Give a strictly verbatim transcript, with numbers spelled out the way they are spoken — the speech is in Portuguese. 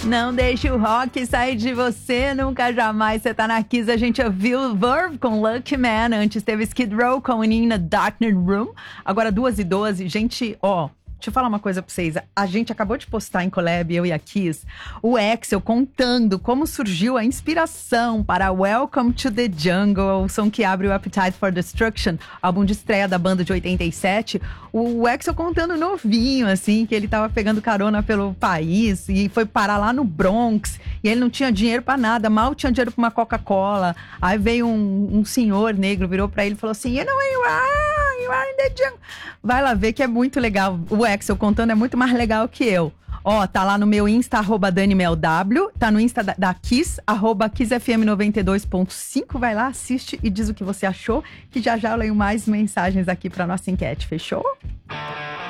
Não deixe o rock sair de você, nunca jamais. Você tá na Kiss, a gente ouviu Verve com Lucky Man. Antes teve Skid Row com In a Darkened Room. Agora duas e doze, gente, ó. Deixa eu falar uma coisa pra vocês. A gente acabou de postar em collab, eu e a Kiss, o Axel contando como surgiu a inspiração para Welcome to the Jungle, o som que abre o Appetite for Destruction, álbum de estreia da banda de oitenta e sete. O Axel contando novinho, assim, que ele tava pegando carona pelo país e foi parar lá no Bronx. E ele não tinha dinheiro pra nada, mal tinha dinheiro pra uma Coca-Cola. Aí veio um, um senhor negro, virou pra ele e falou assim: You know where you are, you are in the jungle. Vai lá ver que é muito legal. O Axel contando é muito mais legal que eu. Ó, tá lá no meu Insta, arroba DanimelW, tá no Insta da, da Kiss, arroba Kiss F M noventa e dois ponto cinco, vai lá, assiste e diz o que você achou, que já já eu leio mais mensagens aqui pra nossa enquete, fechou?